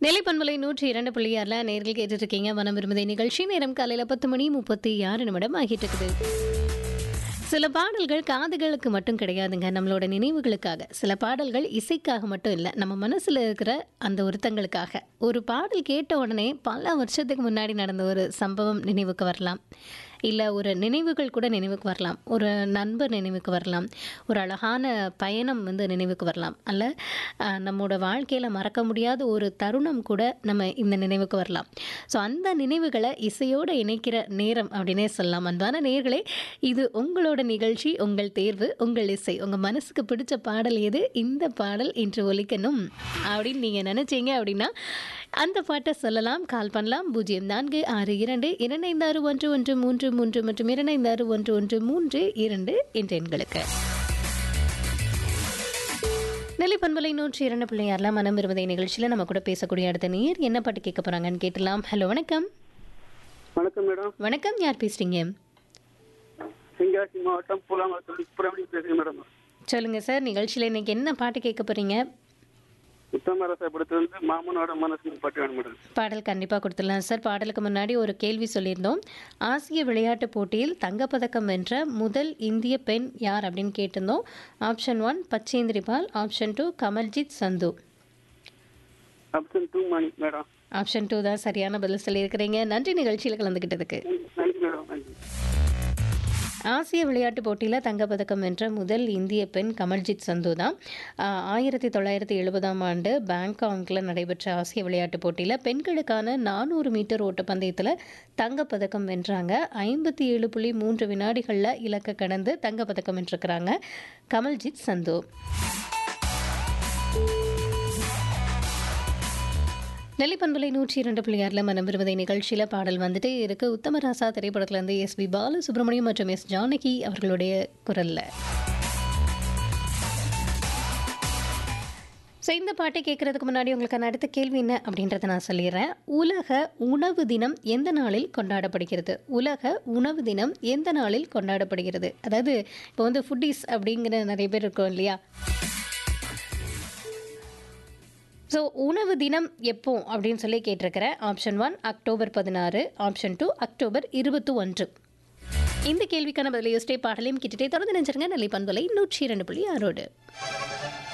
நிலைப்பண்பலை 102.6 நேர்கள் கேட்டுட்டு இருக்கீங்க. மனம் விரும்புதை நிகழ்ச்சி. நேரம் காலையில் 10:36 ஆகிட்டு இருக்குது. சில பாடல்கள் காதுகளுக்கு மட்டும் கிடையாதுங்க, நம்மளோட நினைவுகளுக்காக. சில பாடல்கள் இசைக்காக மட்டும் இல்லை, நம்ம மனசில் இருக்கிற அந்த ஒருத்தங்களுக்காக. ஒரு பாடல் கேட்ட உடனே பல வருஷத்துக்கு முன்னாடி நடந்த ஒரு சம்பவம் நினைவுக்கு வரலாம், இல்லை ஒரு நினைவுகள் கூட நினைவுக்கு வரலாம், ஒரு நண்பர் நினைவுக்கு வரலாம், ஒரு அழகான பயணம் நினைவுக்கு வரலாம், அல்ல நம்மளோட வாழ்க்கையில் மறக்க முடியாத ஒரு தருணம் கூட நம்ம இந்த நினைவுக்கு வரலாம். ஸோ அந்த நினைவுகளை இசையோடு இணைக்கிற நேரம் அப்படின்னே சொல்லலாம். அன்பான நேயர்களே, இது உங்களோட நிகழ்ச்சி, உங்கள் தேர்வு, உங்கள் இசை. உங்கள் மனசுக்கு பிடிச்ச பாடல் எது, இந்த பாடல் இன்று ஒலிக்கணும் அப்படின்னு நீங்கள் நினச்சிங்க அப்படின்னா அந்த பாட்டை சொல்லலாம். கால் பண்ணலாம் 0462256113 மற்றும் 256113 என்ற எண்களுக்கு. நிலைப்பண்பலை 102.6 மனம் விரும்புதை நிகழ்ச்சியில் நம்ம கூட பேசக்கூடிய அடுத்த நேயர் என்ன பாட்டு கேட்க போறாங்கன்னு கேட்டலாம். ஹலோ, வணக்கம். வணக்கம் மேடம். வணக்கம், யார் பேசுறீங்க? தென்காசி மாவட்டம் பூலாங்குளத்தூர் சுப்பிரமணியம் பேசுகிறேன் மேடம். சொல்லுங்க சார், நிகழ்ச்சியில் இன்னைக்கு என்ன பாட்டு கேட்க போறீங்க? உத்தமரச படத்துல மாமனோட மனசு பாட்டு வேணும் மேடம். பாடல் கண்டிப்பாக கொடுத்துடலாம் சார். பாடலுக்கு முன்னாடி ஒரு கேள்வி சொல்லியிருந்தோம். ஆசிய விளையாட்டுப் போட்டியில் தங்கப்பதக்கம் வென்ற முதல் இந்திய பெண் யார் அப்படின்னு கேட்டிருந்தோம். ஆப்ஷன் 1 பச்சேந்திரி பால், ஆப்ஷன் 2 கமல்ஜித் சந்து. ஆப்ஷன் 2 மணி மேடம். ஆப்ஷன் 2 தான் சரியான பதில் சொல்லியிருக்கிறீங்க. நன்றி நிகழ்ச்சியில் கலந்துக்கிட்டதுக்கு. நன்றி மேடம். நன்றி. ஆசிய விளையாட்டுப் போட்டியில் தங்கப்பதக்கம் வென்ற முதல் இந்திய பெண் கமல்ஜித் சந்து தான். 1970ஆம் ஆண்டு பேங்காங்கில் நடைபெற்ற ஆசிய விளையாட்டுப் போட்டியில் பெண்களுக்கான 400 மீட்டர் ஓட்டப்பந்தயத்தில் தங்கப்பதக்கம் வென்றாங்க. 57.3 வினாடிகளில் இலக்கை கடந்து தங்கப்பதக்கம் வென்றிருக்கிறாங்க கமல்ஜித் சந்து. நெல்லிப்பண்பலை 102.6 மனம் விரும்புதை நிகழ்ச்சியில் பாடல் வந்துட்டு இருக்கு. உத்தமராசா திரைப்படத்திலிருந்து எஸ்.பி. பாலசுப்ரமணியம் மற்றும் எஸ். ஜானகி அவர்களுடைய குரல்ல. ஸோ இந்த பாட்டை கேட்கறதுக்கு முன்னாடி உங்களுக்கான அடுத்த கேள்வி என்ன அப்படின்றத நான் சொல்லிடுறேன். உலக உணவு தினம் எந்த நாளில் கொண்டாடப்படுகிறது? உலக உணவு தினம் எந்த நாளில் கொண்டாடப்படுகிறது? அதாவது இப்போ ஃபுட்டீஸ் அப்படிங்கிற நிறைய பேர் இருக்கோம் இல்லையா? ஸோ உணவு தினம் எப்போ அப்படின்னு சொல்லி கேட்டிருக்கிறேன். Option 1 October 16, option 2 October 21. இந்த கேள்விக்கான பதிலை யோசிச்சே பாடலையும் கேட்டுட்டே தொடர்ந்து நினைச்சிருங்க. நிலைப்பண்பலை 102.6.